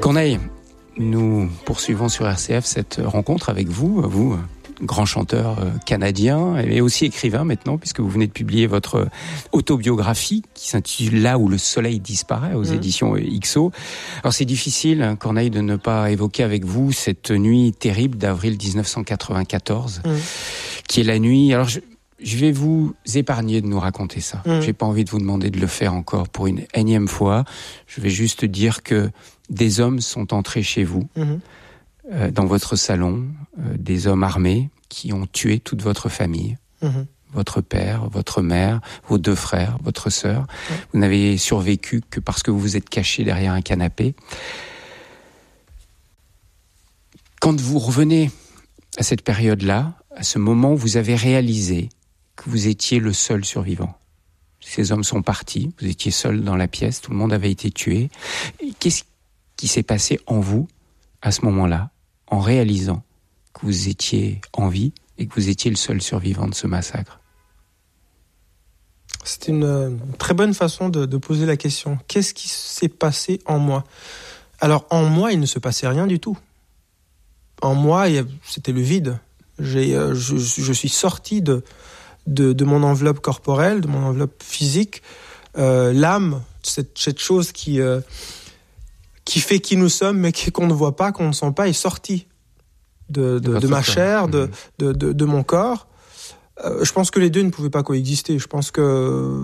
Corneille, nous poursuivons sur RCF cette rencontre avec vous, grand chanteur canadien et aussi écrivain maintenant, puisque vous venez de publier votre autobiographie qui s'intitule « Là où le soleil disparaît » aux éditions XO. Alors c'est difficile, Corneille, de ne pas évoquer avec vous cette nuit terrible d'avril 1994, qui est la nuit... Alors je vais vous épargner de nous raconter ça. J'ai pas envie de vous demander de le faire encore pour une énième fois. Je vais juste dire que des hommes sont entrés chez vous, dans votre salon, des hommes armés qui ont tué toute votre famille, votre père, votre mère, vos 2 frères, votre sœur. Vous n'avez survécu que parce que vous vous êtes caché derrière un canapé. Quand vous revenez à cette période-là, à ce moment où vous avez réalisé que vous étiez le seul survivant. Ces hommes sont partis, vous étiez seul dans la pièce, tout le monde avait été tué. Qu'est-ce qui s'est passé en vous, à ce moment-là, en réalisant que vous étiez en vie et que vous étiez le seul survivant de ce massacre? C'est une très bonne façon de poser la question. Qu'est-ce qui s'est passé en moi? Alors, en moi, il ne se passait rien du tout. En moi, c'était le vide. Je suis sorti de mon enveloppe corporelle, de mon enveloppe physique. L'âme, cette chose qui fait qui nous sommes, mais qu'on ne voit pas, qu'on ne sent pas, est sortie de ma chair, de mon corps. Je pense que les deux ne pouvaient pas coexister. Je pense que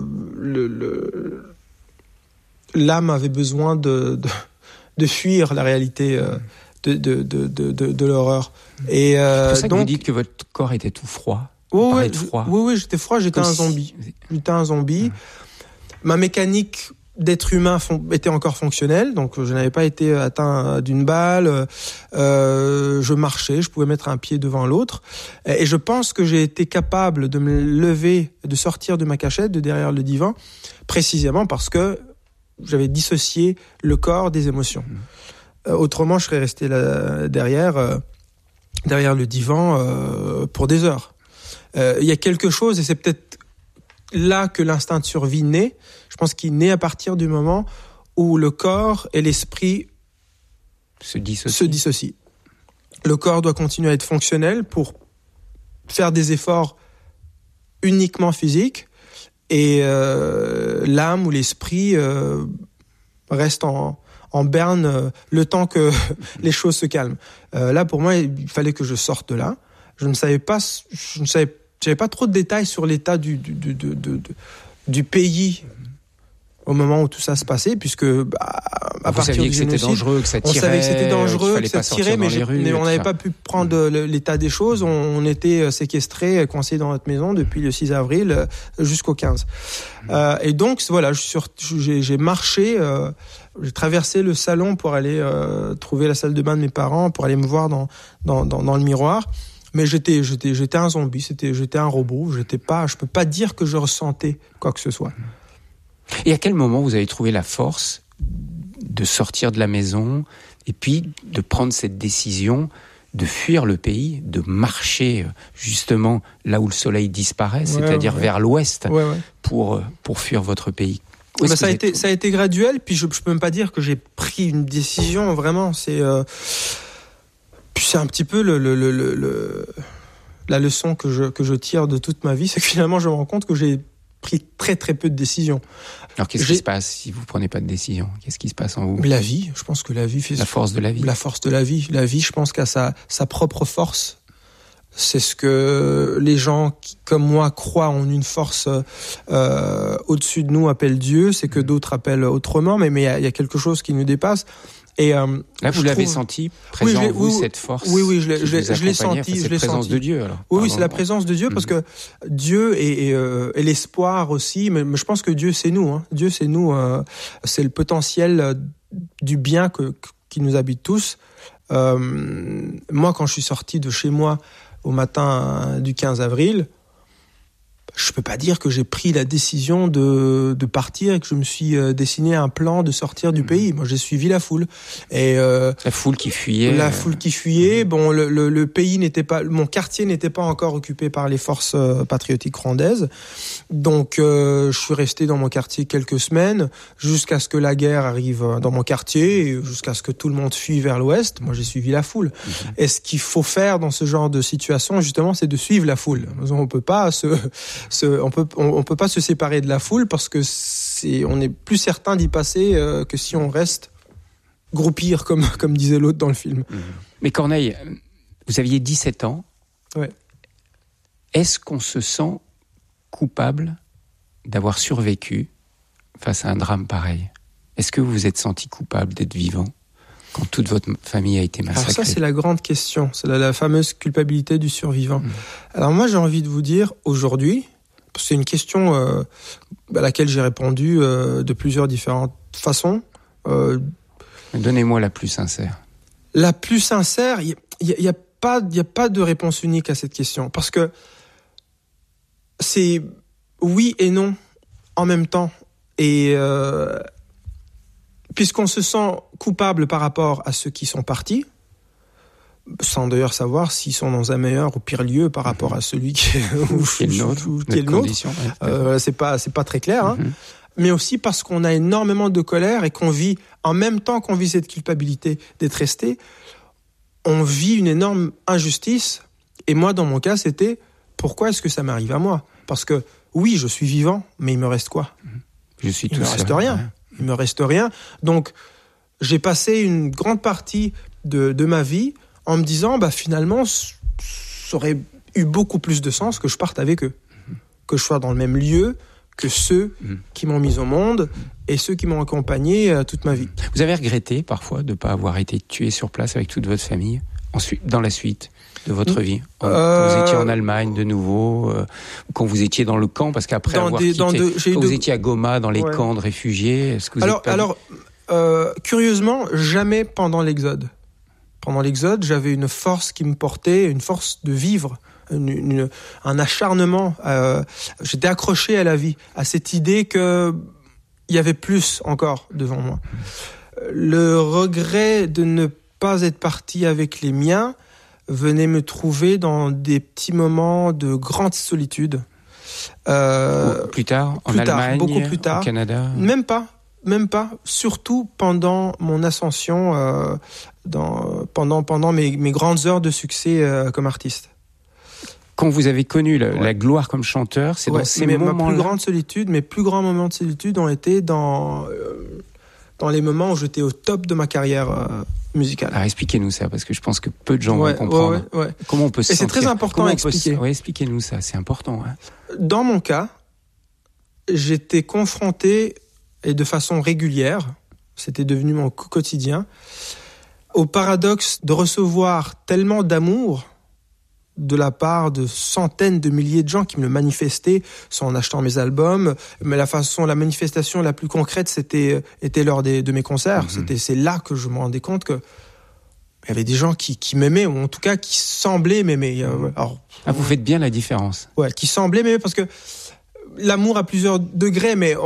l'âme avait besoin de fuir la réalité de l'horreur. Et c'est pour ça que donc, vous dites que votre corps était tout froid. Froid. Oui, j'étais froid, j'étais un zombie. J'étais un zombie. Ma mécanique d'être humain était encore fonctionnelle, donc je n'avais pas été atteint d'une balle. Je marchais, je pouvais mettre un pied devant l'autre. Et je pense que j'ai été capable de me lever, de sortir de ma cachette, de derrière le divan, précisément parce que j'avais dissocié le corps des émotions. Autrement, je serais resté là, derrière le divan pour des heures. Il y a quelque chose, et c'est peut-être là que l'instinct de survie naît. Je pense qu'il naît à partir du moment où le corps et l'esprit se dissocient. Le corps doit continuer à être fonctionnel pour faire des efforts uniquement physiques, et l'âme ou l'esprit reste en berne le temps que les choses se calment. Là, pour moi, il fallait que je sorte de là. J'avais pas trop de détails sur l'état du pays au moment où tout ça se passait, puisque à partir du génocide, c'était dangereux, que ça tirait, on savait que c'était dangereux, que ça tirait, mais on n'avait pas pu prendre l'état des choses. On était séquestrés, coincés dans notre maison depuis le 6 avril jusqu'au 15. Et donc voilà, j'ai marché, j'ai traversé le salon pour aller trouver la salle de bain de mes parents, pour aller me voir dans le miroir. Mais j'étais un zombie, j'étais un robot. Je peux pas dire que je ressentais quoi que ce soit. Et à quel moment vous avez trouvé la force de sortir de la maison et puis de prendre cette décision de fuir le pays, de marcher justement là où le soleil disparaît, c'est-à-dire vers l'ouest, pour fuir votre pays? Ça a été graduel, puis je peux même pas dire que j'ai pris une décision, vraiment. C'est un petit peu la leçon que je tire de toute ma vie, c'est que finalement je me rends compte que j'ai pris très très peu de décisions. Alors qu'est-ce qui se passe si vous prenez pas de décision? Qu'est-ce qui se passe en vous? La vie, je pense que la vie fait... La force de la vie. La force de la vie. La vie, je pense qu'à sa propre force. C'est ce que les gens qui, comme moi, croient en une force au-dessus de nous, appellent Dieu. C'est que d'autres appellent autrement, mais il y a quelque chose qui nous dépasse. Et là, vous l'avez senti présent en vous, cette force? Oui, je l'ai senti. C'est la présence de Dieu, alors. Oui, c'est la présence de Dieu, parce que Dieu et l'espoir aussi, mais je pense que Dieu, c'est nous. Hein. Dieu, c'est nous. C'est le potentiel du bien qui nous habite tous. Moi, quand je suis sorti de chez moi au matin du 15 avril, je peux pas dire que j'ai pris la décision de partir et que je me suis dessiné un plan de sortir du pays. Moi, j'ai suivi la foule. Et la foule qui fuyait. La foule qui fuyait. Bon, le pays n'était pas, mon quartier n'était pas encore occupé par les forces patriotiques rwandaises. Donc, je suis resté dans mon quartier quelques semaines jusqu'à ce que la guerre arrive dans mon quartier et jusqu'à ce que tout le monde fuit vers l'ouest. Moi, j'ai suivi la foule. Et ce qu'il faut faire dans ce genre de situation, justement, c'est de suivre la foule. On peut pas on peut pas se séparer de la foule parce que on est plus certain d'y passer que si on reste groupir comme disait l'autre dans le film. Mais Corneille, vous aviez 17 ans. Ouais. Est-ce qu'on se sent coupable d'avoir survécu face à un drame pareil? Est-ce que vous vous êtes senti coupable d'être vivant quand toute votre famille a été massacrée? Alors ça, c'est la grande question. C'est la fameuse culpabilité du survivant. Alors moi, j'ai envie de vous dire, aujourd'hui, c'est une question à laquelle j'ai répondu de plusieurs différentes façons. Donnez-moi la plus sincère. La plus sincère, il y a pas de réponse unique à cette question. Parce que c'est oui et non en même temps. Et puisqu'on se sent coupable par rapport à ceux qui sont partis, sans d'ailleurs savoir s'ils sont dans un meilleur ou pire lieu par rapport à celui qui est le nôtre. C'est pas très clair. Hein. Mais aussi parce qu'on a énormément de colère et qu'on vit, en même temps qu'on vit cette culpabilité d'être resté, on vit une énorme injustice. Et moi, dans mon cas, c'était pourquoi est-ce que ça m'arrive à moi? Parce que oui, je suis vivant, mais il me reste quoi? Je suis il me reste rien. Ouais. Il me reste rien. Donc, j'ai passé une grande partie de ma vie en me disant, finalement, ça aurait eu beaucoup plus de sens que je parte avec eux, que je sois dans le même lieu que ceux qui m'ont mis au monde et ceux qui m'ont accompagné toute ma vie. Vous avez regretté parfois de ne pas avoir été tué sur place avec toute votre famille dans la suite de votre vie, quand vous étiez en Allemagne de nouveau, quand vous étiez dans le camp, parce qu'après avoir quitté, quand vous étiez à Goma dans les camps de réfugiés, est-ce que vous curieusement, jamais pendant l'Exode. Pendant l'Exode, j'avais une force qui me portait, une force de vivre, un acharnement. J'étais accroché à la vie, à cette idée que il y avait plus encore devant moi. Le regret de ne pas être parti avec les miens venait me trouver dans des petits moments de grande solitude. Plus tard, en Allemagne, beaucoup plus tard, au Canada. Même pas. Surtout pendant mon ascension, pendant mes grandes heures de succès comme artiste. Quand vous avez connu la gloire comme chanteur, c'est dans ces moments-là. Mes plus grands moments de solitude ont été dans les moments où j'étais au top de ma carrière musicale. Alors expliquez-nous ça, parce que je pense que peu de gens vont comprendre. Comment on peut se sentir. Et c'est très important à expliquer. Expliquez-nous ça, c'est important. Hein. Dans mon cas, j'étais confronté, et de façon régulière, c'était devenu mon quotidien, au paradoxe de recevoir tellement d'amour de la part de centaines de milliers de gens qui me le manifestaient, soit en achetant mes albums, mais la manifestation la plus concrète, était lors de mes concerts. C'est là que je me rendais compte que il y avait des gens qui m'aimaient, ou en tout cas qui semblaient m'aimer. Alors, vous faites bien la différence. Ouais, qui semblaient m'aimer, parce que l'amour a plusieurs degrés, mais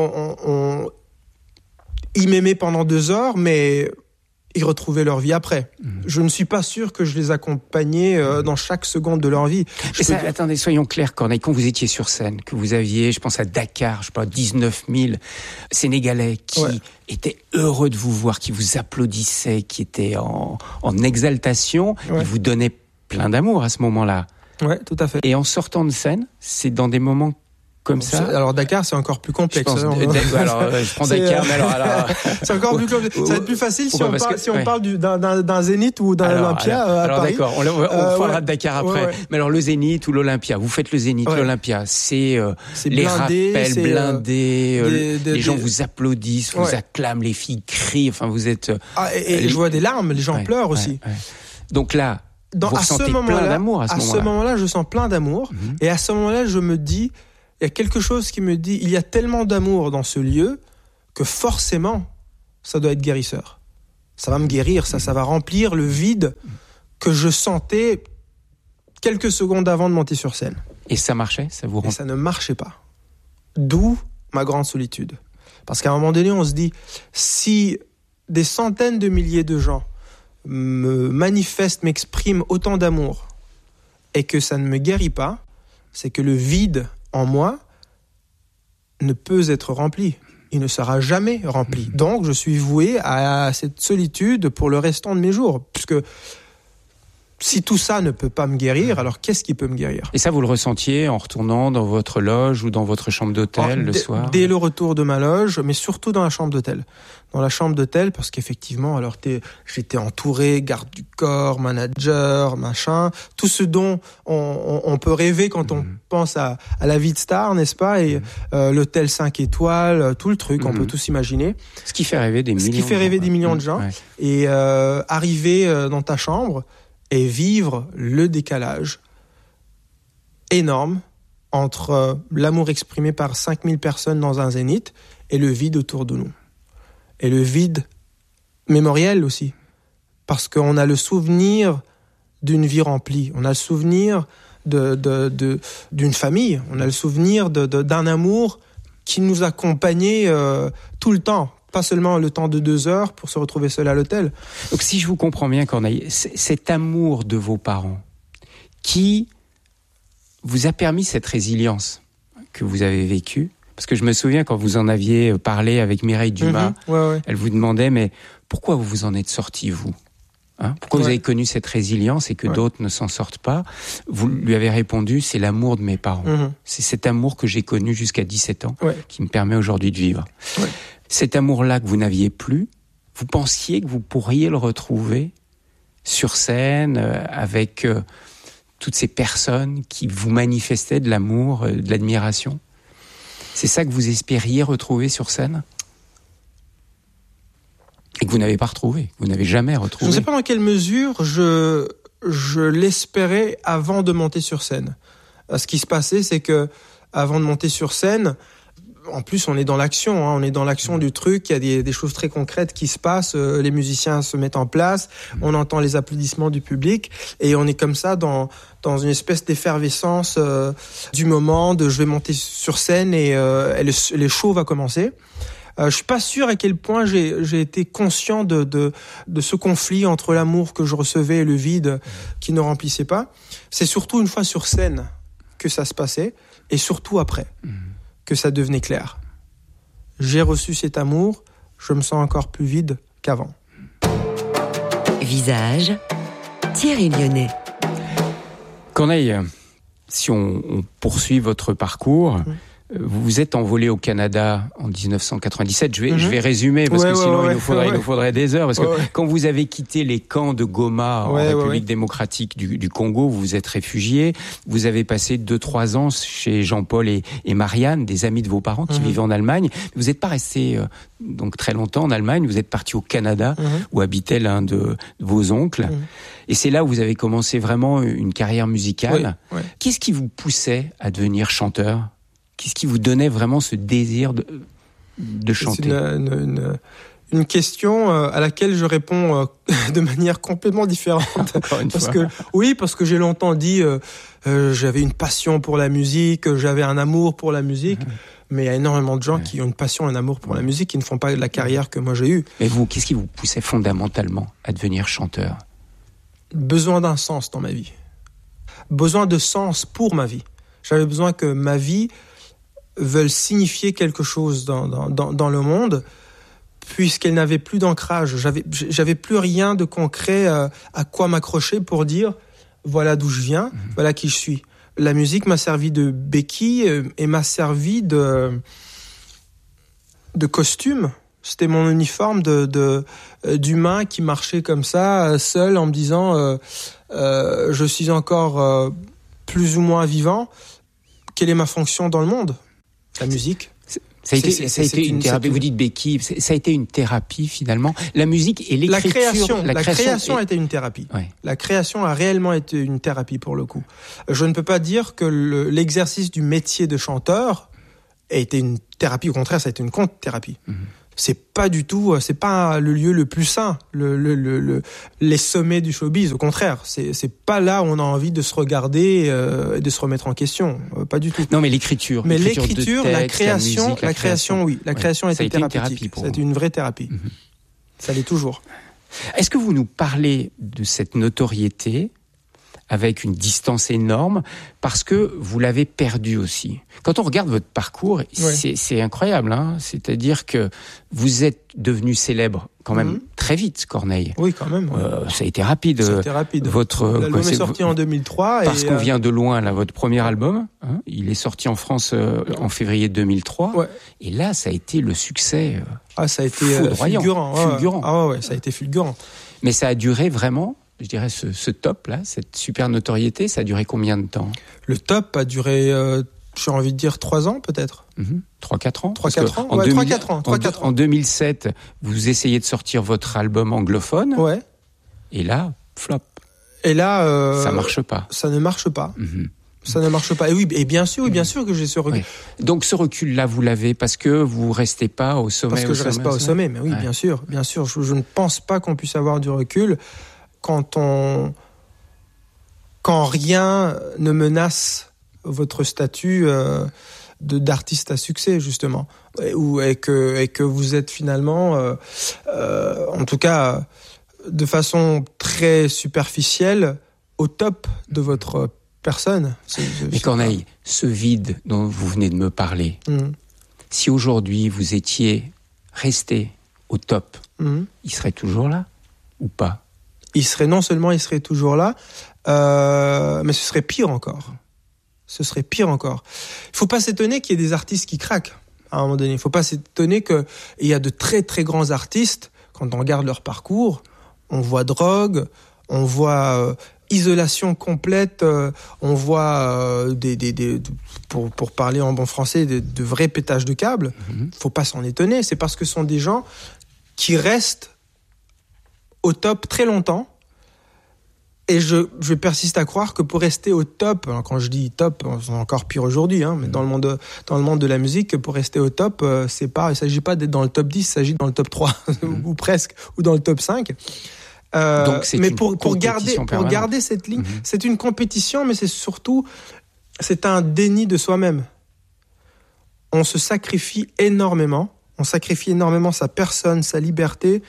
ils m'aimaient pendant 2 heures, mais ils retrouvaient leur vie après. Je ne suis pas sûr que je les accompagnais dans chaque seconde de leur vie. Attendez, soyons clairs, Corneille, quand vous étiez sur scène, que vous aviez, je pense à Dakar, 19 000 Sénégalais qui étaient heureux de vous voir, qui vous applaudissaient, qui étaient en exaltation, ils vous donnaient plein d'amour à ce moment-là. Oui, tout à fait. Et en sortant de scène, c'est dans des moments comme ça. Alors Dakar, c'est encore plus complexe. Je prends Dakar, mais alors c'est encore plus complexe. Ça va être plus facile si on parle d'un Zénith ou d'un Olympia à Paris. D'accord, on parlera de Dakar après. Mais alors le Zénith ou l'Olympia, vous faites le Zénith, l'Olympia, c'est les rappels blindés, les gens vous applaudissent, vous acclament, les filles crient, enfin vous êtes... et je vois des larmes, les gens pleurent aussi. Donc là, vous ressentez plein d'amour à ce moment-là. À ce moment-là, je sens plein d'amour, et à ce moment-là, je me dis... Il y a quelque chose qui me dit, il y a tellement d'amour dans ce lieu que forcément, ça doit être guérisseur. Ça va me guérir, ça va remplir le vide que je sentais quelques secondes avant de monter sur scène. Et ça marchait? Ça vous Et ça ne marchait pas. D'où ma grande solitude. Parce qu'à un moment donné, on se dit, si des centaines de milliers de gens me manifestent, m'expriment autant d'amour et que ça ne me guérit pas, c'est que le vide en moi ne peut être rempli. Il ne sera jamais rempli. Donc, je suis voué à cette solitude pour le restant de mes jours. Puisque si tout ça ne peut pas me guérir, alors qu'est-ce qui peut me guérir? Et ça, vous le ressentiez en retournant dans votre loge ou dans votre chambre d'hôtel le soir? Dès le retour de ma loge, mais surtout dans la chambre d'hôtel. Dans la chambre d'hôtel, parce qu'effectivement, alors j'étais entouré, garde du corps, manager, machin, tout ce dont on peut rêver quand on pense à la vie de star, n'est-ce pas? Et l'hôtel 5 étoiles, tout le truc, on peut tous imaginer. Ce qui fait rêver des millions de gens. Ouais. Et arriver dans ta chambre et vivre le décalage énorme entre l'amour exprimé par 5000 personnes dans un zénith et le vide autour de nous. Et le vide mémoriel aussi. Parce qu'on a le souvenir d'une vie remplie. On a le souvenir d'une famille. On a le souvenir d'un amour qui nous accompagnait tout le temps. Pas seulement le temps de 2 heures pour se retrouver seul à l'hôtel. Donc si je vous comprends bien, Corneille, cet amour de vos parents qui vous a permis cette résilience que vous avez vécue, parce que je me souviens quand vous en aviez parlé avec Mireille Dumas, elle vous demandait, mais pourquoi vous vous en êtes sorti, vous? Pourquoi vous avez connu cette résilience et que d'autres ne s'en sortent pas? Vous lui avez répondu, c'est l'amour de mes parents. C'est cet amour que j'ai connu jusqu'à 17 ans qui me permet aujourd'hui de vivre. Cet amour-là que vous n'aviez plus, vous pensiez que vous pourriez le retrouver sur scène avec toutes ces personnes qui vous manifestaient de l'amour, de l'admiration? C'est ça que vous espériez retrouver sur scène? Et que vous n'avez pas retrouvé, que vous n'avez jamais retrouvé? Je ne sais pas dans quelle mesure je l'espérais avant de monter sur scène. Ce qui se passait, c'est que avant de monter sur scène, en plus, on est dans l'action, on est dans l'action du truc. Il y a des choses très concrètes qui se passent. Les musiciens se mettent en place, on entend les applaudissements du public, et on est comme ça dans une espèce d'effervescence du moment. Je vais monter sur scène et le show va commencer. Je suis pas sûr à quel point j'ai été conscient de ce conflit entre l'amour que je recevais et le vide qui ne remplissait pas. C'est surtout une fois sur scène que ça se passait, et surtout après que ça devenait clair. J'ai reçu cet amour, je me sens encore plus vide qu'avant. Visage, Thierry Lyonnais. Corneille, si on poursuit votre parcours, vous vous êtes envolé au Canada en 1997. Je vais résumer parce que sinon il nous faudrait des heures. Parce que quand vous avez quitté les camps de Goma en République démocratique du Congo, vous vous êtes réfugié. Vous avez passé 2-3 ans chez Jean-Paul et Marianne, des amis de vos parents qui vivaient en Allemagne. Vous n'êtes pas resté donc très longtemps en Allemagne. Vous êtes parti au Canada où habitait l'un de vos oncles. Et c'est là où vous avez commencé vraiment une carrière musicale. Qu'est-ce qui vous poussait à devenir chanteur ? Qu'est-ce qui vous donnait vraiment ce désir de chanter? C'est une question à laquelle je réponds de manière complètement différente. Parce que j'ai longtemps dit j'avais une passion pour la musique, j'avais un amour pour la musique. Mais il y a énormément de gens qui ont une passion, un amour pour la musique, qui ne font pas la carrière que moi j'ai eue. Et vous, qu'est-ce qui vous poussait fondamentalement à devenir chanteur? Besoin d'un sens dans ma vie. Besoin de sens pour ma vie. J'avais besoin que ma vie veulent signifier quelque chose dans le monde, puisqu'elle n'avait plus d'ancrage. J'avais plus rien de concret à quoi m'accrocher pour dire voilà d'où je viens, voilà qui je suis. La musique m'a servi de béquille et m'a servi de costume. C'était mon uniforme d'humain qui marchait comme ça, seul, en me disant je suis encore plus ou moins vivant. Quelle est ma fonction dans le monde ? La musique. Ça a été une thérapie. Vous dites béquille, ça a été une thérapie finalement. La musique et l'écriture. La création a été une thérapie. La création a réellement été une thérapie pour le coup. Je ne peux pas dire que l'exercice du métier de chanteur a été une thérapie. Au contraire, ça a été une contre-thérapie. c'est pas du tout, c'est pas le lieu le plus sain, les sommets du showbiz. Au contraire, c'est pas là où on a envie de se regarder et de se remettre en question. Pas du tout. Non, mais l'écriture. Mais l'écriture, l'écriture, la création, musique, la création, oui. La création a été thérapeutique. C'est une vraie thérapie. Ça l'est toujours. Est-ce que vous nous parlez de cette notoriété avec une distance énorme, parce que vous l'avez perdu aussi. Quand on regarde votre parcours, c'est incroyable, hein. C'est-à-dire que vous êtes devenu célèbre quand même très vite, Corneille. Oui, quand même. Ouais. Ça a été rapide. Ça a été rapide. L'album est sorti en 2003. Parce qu'on vient de loin, là, votre premier album, hein, il est sorti en France en février 2003. Ouais. Et là, ça a été le succès ça a été fulgurant. Ça a été fulgurant. Mais ça a duré vraiment, je dirais, ce top-là, cette super notoriété, ça a duré combien de temps ? Le top a duré, j'ai envie de dire, 3 ans peut-être. 3-4 ans. 3-4 ans. 3-4 ans. En 2007, vous essayez de sortir votre album anglophone. Ouais. Et là, flop. Et là, ça marche pas. Ça ne marche pas. Ça ne marche pas. Et oui, et bien sûr que j'ai ce recul. Oui. Donc ce recul-là, vous l'avez parce que vous restez pas au sommet. Parce que je reste pas au sommet, mais oui, bien sûr. Je ne pense pas qu'on puisse avoir du recul quand rien ne menace votre statut d'artiste à succès, justement, et que vous êtes finalement, en tout cas, de façon très superficielle, au top de votre personne. Mais Corneille, ce vide dont vous venez de me parler, si aujourd'hui vous étiez resté au top, il serait toujours là ou pas ? Non seulement il serait toujours là, mais ce serait pire encore. Il faut pas s'étonner qu'il y ait des artistes qui craquent à un moment donné. Il faut pas s'étonner qu'il y a de très très grands artistes, quand on regarde leur parcours, on voit drogue, on voit isolation complète, on voit pour parler en bon français, de vrais pétages de câbles. Faut pas s'en étonner, c'est parce que ce sont des gens qui restent au top très longtemps. Et je persiste à croire que pour rester au top, alors quand je dis top, c'est encore pire aujourd'hui, mais dans le monde de la musique, pour rester au top, il s'agit pas d'être dans le top 10, il s'agit dans le top 3 ou presque, ou dans le top 5. Donc mais pour garder cette ligne, c'est une compétition, mais c'est un déni de soi-même. On se sacrifie énormément, sa personne, sa liberté,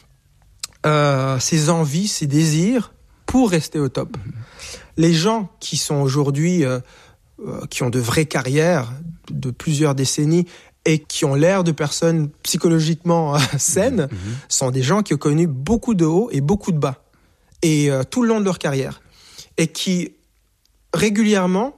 ses envies, ses désirs, pour rester au top. Les gens qui sont aujourd'hui, qui ont de vraies carrières de plusieurs décennies et qui ont l'air de personnes psychologiquement saines, sont des gens qui ont connu beaucoup de hauts et beaucoup de bas, et tout le long de leur carrière, et qui régulièrement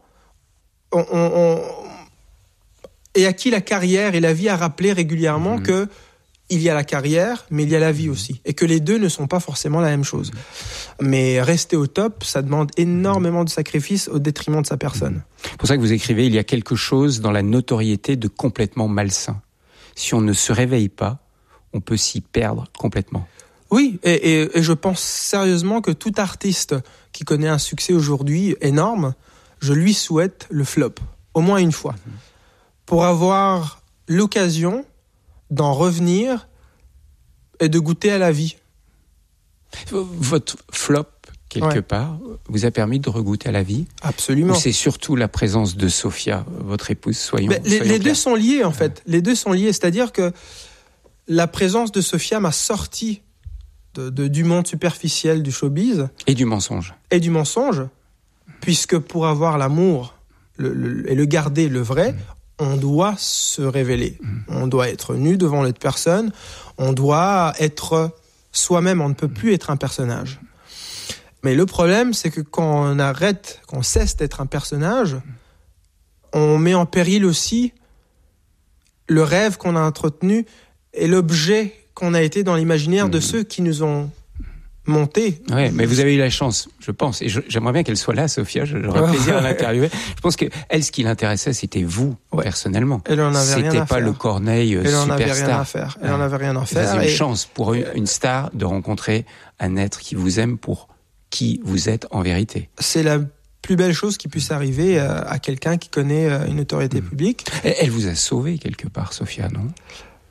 et à qui la carrière et la vie a rappelé régulièrement que il y a la carrière, mais il y a la vie aussi. Et que les deux ne sont pas forcément la même chose. Mais rester au top, ça demande énormément de sacrifices au détriment de sa personne. C'est pour ça que vous écrivez, il y a quelque chose dans la notoriété de complètement malsain. Si on ne se réveille pas, on peut s'y perdre complètement. Oui, et je pense sérieusement que tout artiste qui connaît un succès aujourd'hui énorme, je lui souhaite le flop, au moins une fois, pour avoir l'occasion d'en revenir et de goûter à la vie. Votre flop, quelque part, vous a permis de regoûter à la vie ? Absolument. Ou c'est surtout la présence de Sophia, votre épouse, soyons les deux sont liés, en fait. Les deux sont liés, c'est-à-dire que la présence de Sophia m'a sorti du monde superficiel du showbiz. Et du mensonge. Puisque pour avoir l'amour et le garder, le vrai, on doit se révéler. On doit être nu devant l'autre personne. On doit être soi-même. On ne peut plus être un personnage. Mais le problème, c'est que quand qu'on cesse d'être un personnage, on met en péril aussi le rêve qu'on a entretenu et l'objet qu'on a été dans l'imaginaire de ceux qui nous ont monté. Oui, mais vous avez eu la chance, je pense. Et j'aimerais bien qu'elle soit là, Sophia. J'aurais plaisir à l'interviewer. Je pense que elle, ce qui l'intéressait, c'était vous, personnellement. Elle en avait rien à faire. C'était pas le Corneille superstar. Elle en avait rien à faire. Elle en avait rien à faire. Vous avez une chance pour une star de rencontrer un être qui vous aime pour qui vous êtes en vérité. C'est la plus belle chose qui puisse arriver à quelqu'un qui connaît une autorité publique. Elle vous a sauvé quelque part, Sophia, non ?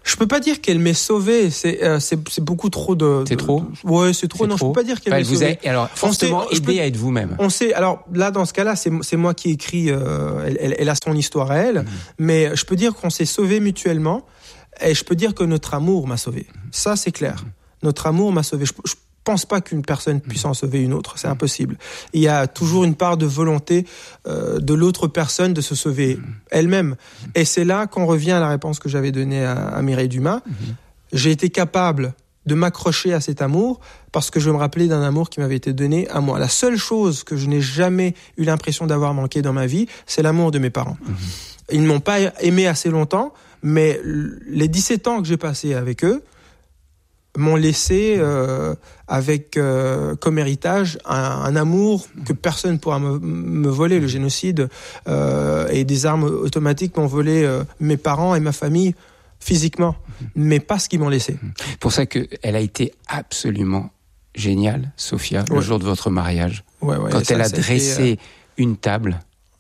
Je peux pas dire qu'elle m'ait sauvé. C'est beaucoup trop de. C'est trop. Ouais, c'est trop. C'est non, trop. Je peux pas dire qu'elle m'ait sauvé. Alors, forcément aidé à être vous-même. On sait. Alors là, dans ce cas-là, c'est moi qui écris. Elle a son histoire à elle, mais je peux dire qu'on s'est sauvés mutuellement, et je peux dire que notre amour m'a sauvé. Ça, c'est clair. Notre amour m'a sauvé. Je pense pas qu'une personne puisse en sauver une autre. C'est impossible. Il y a toujours une part de volonté de l'autre personne de se sauver elle-même. Et c'est là qu'on revient à la réponse que j'avais donnée à Mireille Dumas. J'ai été capable de m'accrocher à cet amour parce que je me rappelais d'un amour qui m'avait été donné à moi. La seule chose que je n'ai jamais eu l'impression d'avoir manqué dans ma vie, c'est l'amour de mes parents. Ils ne m'ont pas aimé assez longtemps, mais les 17 ans que j'ai passés avec eux m'ont laissé avec comme héritage un amour que personne ne pourra me voler. Le génocide et des armes automatiques m'ont volé mes parents et ma famille physiquement, mais pas ce qu'ils m'ont laissé. C'est pour ça qu'elle a été absolument géniale, Sophia, le jour de votre mariage. Quand elle a dressé une table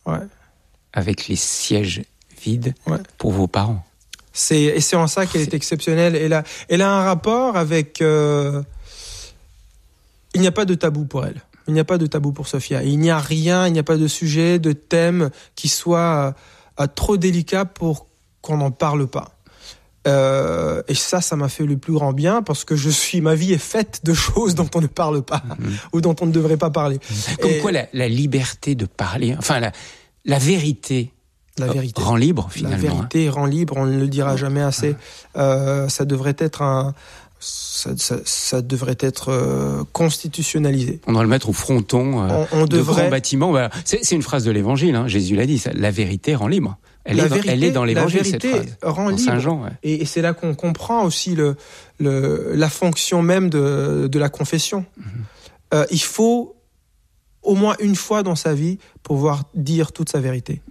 avec les sièges vides pour vos parents. C'est en ça qu'elle est exceptionnelle. Elle a un rapport avec... il n'y a pas de tabou pour elle. Il n'y a pas de tabou pour Sophia. Il n'y a rien, il n'y a pas de sujet, de thème qui soit trop délicat pour qu'on n'en parle pas. Et ça m'a fait le plus grand bien parce que ma vie est faite de choses dont on ne parle pas ou dont on ne devrait pas parler. Comme quoi la liberté de parler, enfin la vérité... La vérité rend libre, finalement. La vérité rend libre, on ne le dira jamais assez. Ça devrait être ça devrait être constitutionnalisé. On devrait le mettre au fronton de grands bâtiments. C'est une phrase de l'Évangile, hein. Jésus l'a dit, la vérité rend libre. Elle est dans l'Évangile, cette phrase. La vérité rend libre. Saint Jean, et c'est là qu'on comprend aussi la fonction même de la confession. Il faut au moins une fois dans sa vie pouvoir dire toute sa vérité.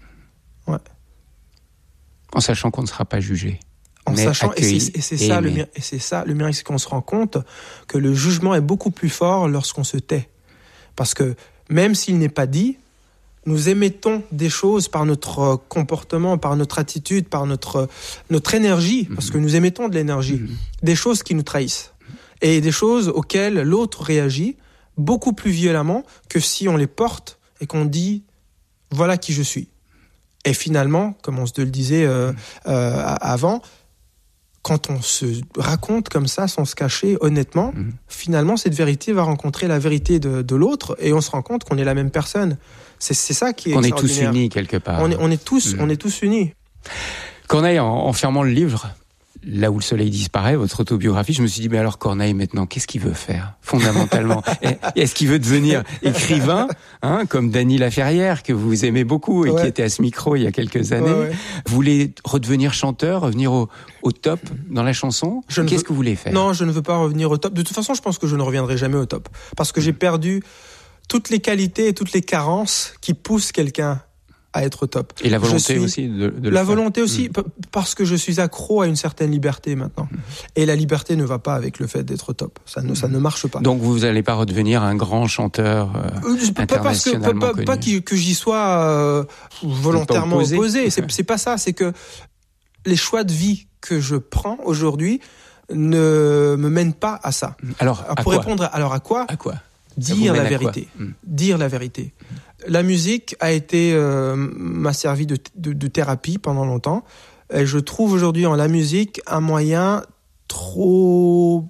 En sachant qu'on ne sera pas jugé. En sachant, et c'est ça le miracle, c'est qu'on se rend compte que le jugement est beaucoup plus fort lorsqu'on se tait. Parce que même s'il n'est pas dit, nous émettons des choses par notre comportement, par notre attitude, par notre énergie, parce que nous émettons de l'énergie, des choses qui nous trahissent. Et des choses auxquelles l'autre réagit beaucoup plus violemment que si on les porte et qu'on dit « voilà qui je suis ». Et finalement, comme on se le disait avant, quand on se raconte comme ça, sans se cacher, honnêtement, finalement, cette vérité va rencontrer la vérité de l'autre et on se rend compte qu'on est la même personne. C'est ça qui est extraordinaire. On est tous unis quelque part. On est tous unis. Corneille, en fermant le livre, là où le soleil disparaît, votre autobiographie, je me suis dit, mais alors Corneille, maintenant, qu'est-ce qu'il veut faire, fondamentalement? Est-ce qu'il veut devenir écrivain, comme Dany Laferrière, que vous aimez beaucoup et qui était à ce micro il y a quelques années? Vous voulez redevenir chanteur, revenir au top dans la chanson? Qu'est-ce que vous voulez faire? Non, je ne veux pas revenir au top. De toute façon, je pense que je ne reviendrai jamais au top. Parce que j'ai perdu toutes les qualités et toutes les carences qui poussent quelqu'un à être top. Et la volonté aussi de la volonté aussi, parce que je suis accro à une certaine liberté maintenant. Et la liberté ne va pas avec le fait d'être top. Ça ne marche pas. Donc vous n'allez pas redevenir un grand chanteur internationalement connu. Pas que j'y sois volontairement opposé. C'est pas ça. C'est que les choix de vie que je prends aujourd'hui ne me mènent pas à ça. Alors pour répondre, à quoi? À quoi? Dire la vérité. Dire la vérité. La musique m'a servi de thérapie pendant longtemps. Et je trouve aujourd'hui en la musique un moyen trop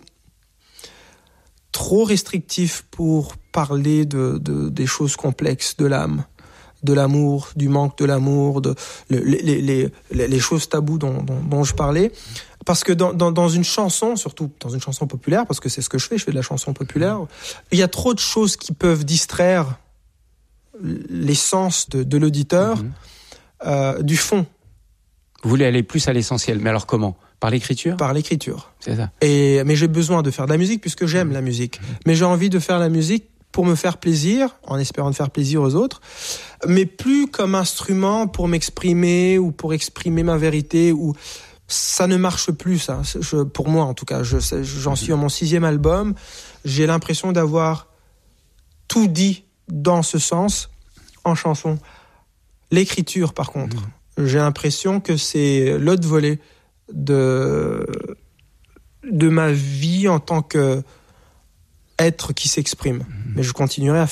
restrictif pour parler des choses complexes de l'âme, de l'amour, du manque de l'amour, les choses taboues dont je parlais. Parce que dans une chanson, surtout dans une chanson populaire, parce que c'est ce que je fais de la chanson populaire, il y a trop de choses qui peuvent distraire l'essence de l'auditeur du fond. Vous voulez aller plus à l'essentiel, mais alors comment? Par l'écriture? Par l'écriture. C'est ça. Mais j'ai besoin de faire de la musique puisque j'aime la musique. Mais j'ai envie de faire la musique pour me faire plaisir, en espérant de faire plaisir aux autres, mais plus comme instrument pour m'exprimer ou pour exprimer ma vérité. Ça ne marche plus, ça. Pour moi, en tout cas. J'en suis à mon 6e album. J'ai l'impression d'avoir tout dit dans ce sens, en chanson. L'écriture, par contre, j'ai l'impression que c'est l'autre volet de ma vie en tant que être qui s'exprime. Mais je continuerai à faire